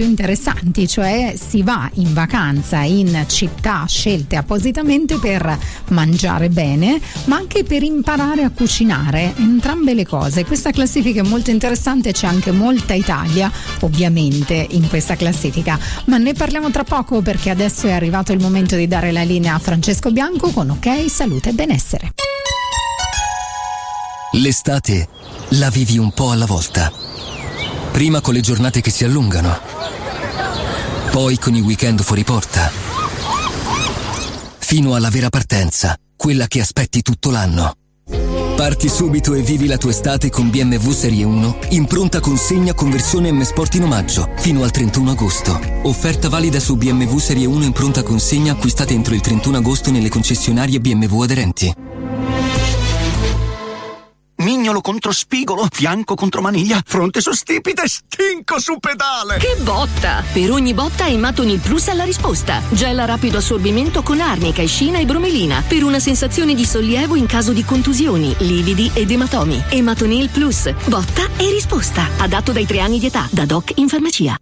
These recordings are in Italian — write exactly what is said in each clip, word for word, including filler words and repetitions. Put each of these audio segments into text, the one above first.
più interessanti, cioè si va in vacanza in città scelte appositamente per mangiare bene, ma anche per imparare a cucinare, entrambe le cose. Questa classifica è molto interessante, c'è anche molta Italia ovviamente in questa classifica, ma ne parliamo tra poco, perché adesso è arrivato il momento di dare la linea a Francesco Bianco con Ok, Salute e Benessere. L'estate la vivi un po' alla volta. Prima con le giornate che si allungano, poi con i weekend fuori porta, fino alla vera partenza, quella che aspetti tutto l'anno. Parti subito e vivi la tua estate con B M W Serie uno in pronta consegna con versione M Sport in omaggio fino al trentuno agosto. Offerta valida su B M W Serie uno in pronta consegna acquistate entro il trentuno agosto nelle concessionarie B M W aderenti. Mignolo contro spigolo, fianco contro maniglia, fronte su stipite, stinco su pedale. Che botta! Per ogni botta Ematonil Plus ha la risposta. Gel a rapido assorbimento con arnica, escina e bromelina per una sensazione di sollievo in caso di contusioni, lividi ed ematomi. Ematonil Plus, botta e risposta. Adatto dai tre anni di età, da Doc in farmacia.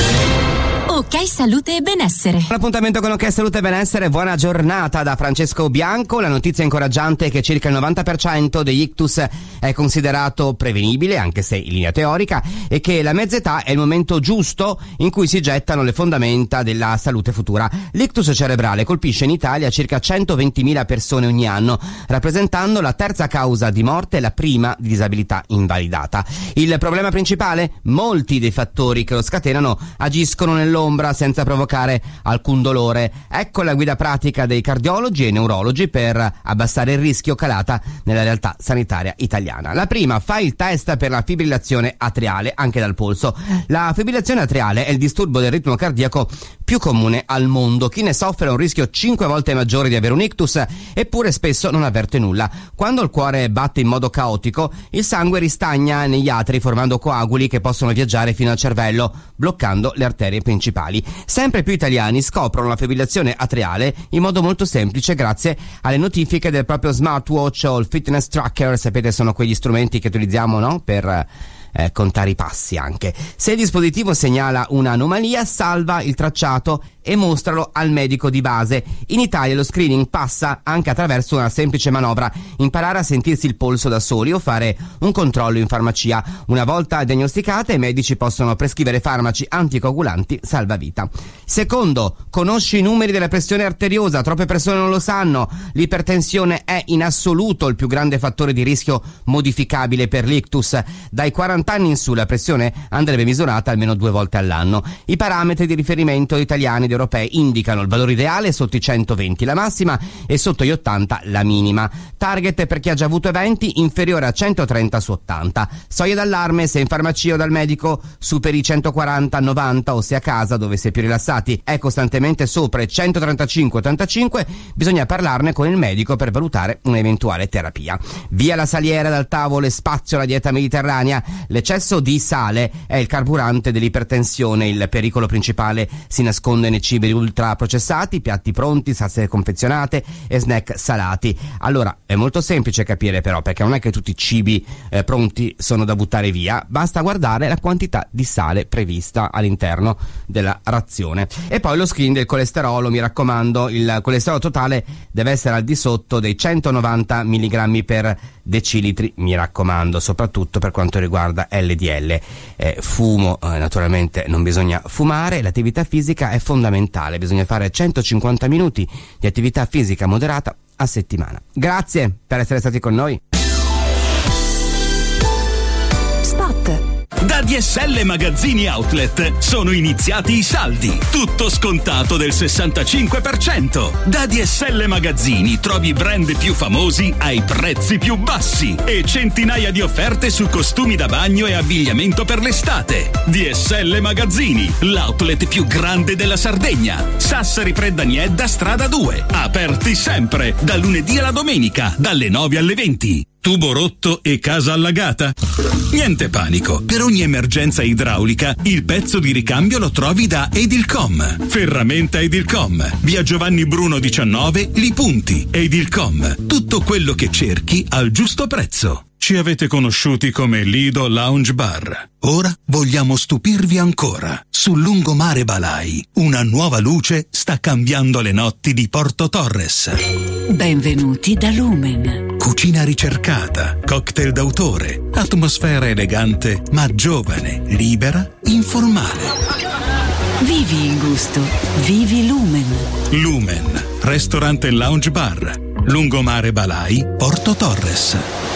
Ok, Salute e Benessere. L'appuntamento con Ok, Salute e Benessere. Buona giornata da Francesco Bianco. La notizia incoraggiante è che circa il novanta per cento degli ictus è considerato prevenibile, anche se in linea teorica, e che la mezza età è il momento giusto in cui si gettano le fondamenta della salute futura. L'ictus cerebrale colpisce in Italia circa centoventimila persone ogni anno, rappresentando la terza causa di morte e la prima di disabilità invalidata. Il problema principale? Molti dei fattori che lo scatenano agiscono nell'ombra senza provocare alcun dolore. Ecco la guida pratica dei cardiologi e neurologi per abbassare il rischio calata nella realtà sanitaria italiana. La prima, fa il test per la fibrillazione atriale anche dal polso. La fibrillazione atriale è il disturbo del ritmo cardiaco più comune al mondo. Chi ne soffre ha un rischio cinque volte maggiore di avere un ictus, eppure spesso non avverte nulla. Quando il cuore batte in modo caotico, il sangue ristagna negli atri formando coaguli che possono viaggiare fino al cervello, bloccando le arterie principali. Sempre più italiani scoprono la fibrillazione atriale in modo molto semplice grazie alle notifiche del proprio smartwatch o il fitness tracker. Sapete, sono quegli strumenti che utilizziamo, no? Per eh, contare i passi anche. Se il dispositivo segnala un'anomalia, salva il tracciato e mostralo al medico di base. In Italia lo screening passa anche attraverso una semplice manovra: imparare a sentirsi il polso da soli o fare un controllo in farmacia. Una volta diagnosticate, i medici possono prescrivere farmaci anticoagulanti salvavita. Secondo, conosci i numeri della pressione arteriosa. Troppe persone non lo sanno. L'ipertensione è in assoluto il più grande fattore di rischio modificabile per l'ictus. Dai quaranta anni in su la pressione andrebbe misurata almeno due volte all'anno. I parametri di riferimento italiani ed europei indicano il valore ideale sotto i centoventi la massima e sotto gli ottanta la minima. Target per chi ha già avuto eventi inferiore a centotrenta su ottanta. Soglia d'allarme se in farmacia o dal medico superi centoquaranta novanta, o se a casa, dove si è più rilassati, è costantemente sopra i centotrentacinque ottantacinque, bisogna parlarne con il medico per valutare un'eventuale terapia. Via la saliera dal tavolo e spazio alla dieta mediterranea. L'eccesso di sale è il carburante dell'ipertensione. Il pericolo principale si nasconde nei cibi ultraprocessati, piatti pronti, salse confezionate e snack salati. Allora, è molto semplice capire però, perché non è che tutti i cibi eh, pronti sono da buttare via, basta guardare la quantità di sale prevista all'interno della razione. E poi lo screen del colesterolo, mi raccomando, il colesterolo totale deve essere al di sotto dei centonovanta milligrammi per decilitri, mi raccomando, soprattutto per quanto riguarda L D L. Eh, fumo, eh, naturalmente non bisogna fumare. L'attività fisica è fondamentale, bisogna fare centocinquanta minuti di attività fisica moderata a settimana. Grazie per essere stati con noi. Da D S L Magazzini Outlet sono iniziati i saldi, tutto scontato del sessantacinque per cento. Da D S L Magazzini trovi i brand più famosi ai prezzi più bassi e centinaia di offerte su costumi da bagno e abbigliamento per l'estate. D S L Magazzini, l'outlet più grande della Sardegna. Sassari Preddaniedda, strada due. Aperti sempre, da lunedì alla domenica, dalle nove alle venti. Tubo rotto e casa allagata? Niente panico, per ogni emergenza idraulica il pezzo di ricambio lo trovi da Edilcom. Ferramenta Edilcom, via Giovanni Bruno diciannove, Li Punti. Edilcom, tutto quello che cerchi al giusto prezzo. Ci avete conosciuti come Lido Lounge Bar. Ora vogliamo stupirvi ancora. Sul lungomare Balai, una nuova luce sta cambiando le notti di Porto Torres. Benvenuti da Lumen. Cucina ricercata, cocktail d'autore, atmosfera elegante ma giovane, libera, informale. Vivi il gusto. Vivi Lumen. Lumen, ristorante e lounge bar. Lungomare Balai, Porto Torres.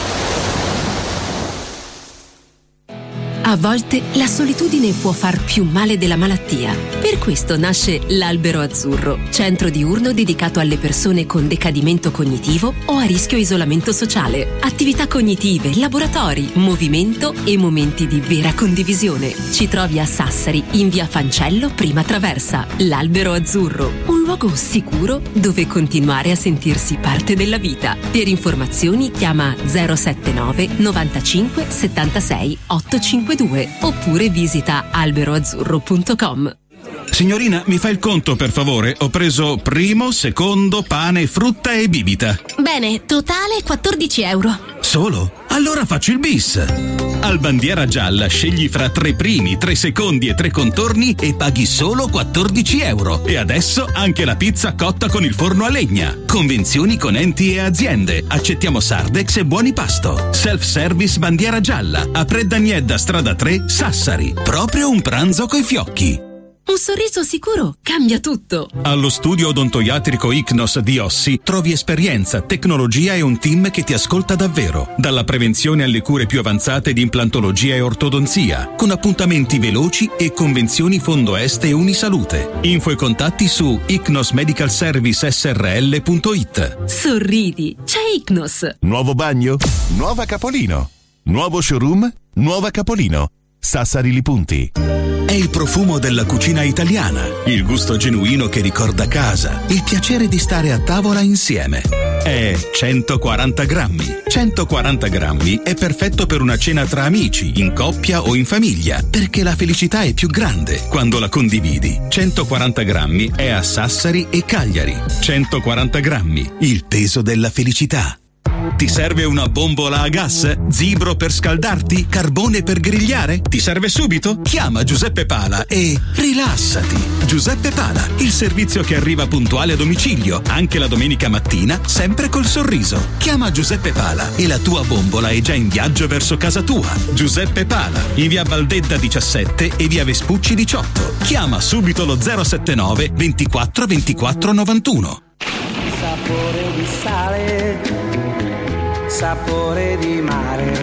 A volte la solitudine può far più male della malattia. Per questo nasce l'Albero Azzurro, centro diurno dedicato alle persone con decadimento cognitivo o a rischio isolamento sociale. Attività cognitive, laboratori, movimento e momenti di vera condivisione. Ci trovi a Sassari, in via Fancello, prima traversa. L'Albero Azzurro, un luogo sicuro dove continuare a sentirsi parte della vita. Per informazioni chiama zero sette nove novantacinque settantasei ottocentocinquantadue oppure visita alberoazzurro punto com. Signorina, mi fa il conto per favore? Ho preso primo, secondo, pane, frutta e bibita. Bene, totale quattordici euro. Solo? Allora faccio il bis. Al Bandiera Gialla scegli fra tre primi, tre secondi e tre contorni e paghi solo quattordici euro. E adesso anche la pizza cotta con il forno a legna. Convenzioni con enti e aziende. Accettiamo Sardex e buoni pasto. Self-service Bandiera Gialla. A Preddaniedda, strada tre, Sassari. Proprio un pranzo coi fiocchi. Un sorriso sicuro cambia tutto. Allo studio odontoiatrico Icnos di Ossi trovi esperienza, tecnologia e un team che ti ascolta davvero. Dalla prevenzione alle cure più avanzate di implantologia e ortodonzia, con appuntamenti veloci e convenzioni Fondo Est e Unisalute. Info e contatti su icnosmedicalservicesrl punto it. Sorridi, c'è Icnos. Nuovo bagno? Nuova Capolino. Nuovo showroom? Nuova Capolino. Sassari Li Punti. È il profumo della cucina italiana, il gusto genuino che ricorda casa, il piacere di stare a tavola insieme. È centoquaranta grammi. centoquaranta grammi è perfetto per una cena tra amici, in coppia o in famiglia, perché la felicità è più grande quando la condividi. centoquaranta grammi è a Sassari e Cagliari. centoquaranta grammi, il peso della felicità. Ti serve una bombola a gas? Zibro per scaldarti? Carbone per grigliare? Ti serve subito? Chiama Giuseppe Pala e rilassati. Giuseppe Pala, il servizio che arriva puntuale a domicilio, anche la domenica mattina, sempre col sorriso. Chiama Giuseppe Pala e la tua bombola è già in viaggio verso casa tua. Giuseppe Pala, in via Valdedda diciassette e via Vespucci diciotto. Chiama subito lo zero sette nove ventiquattro ventiquattro novantuno. Sapore di sale, sapore di mare,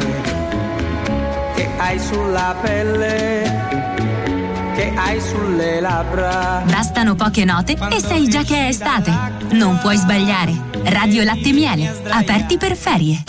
che hai sulla pelle, che hai sulle labbra. Bastano poche note e sai già che è estate. Non puoi sbagliare. Radio Latte Miele, aperti per ferie.